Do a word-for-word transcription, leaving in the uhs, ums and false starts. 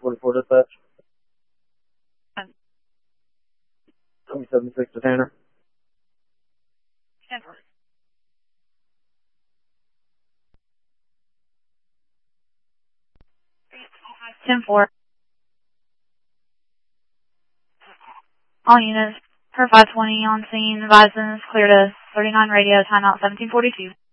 forty-four dispatch. twenty seventy-six to Tanner. ten four. ten four. All units, per five twenty on scene, advising is clear to thirty-nine radio, timeout seventeen forty-two.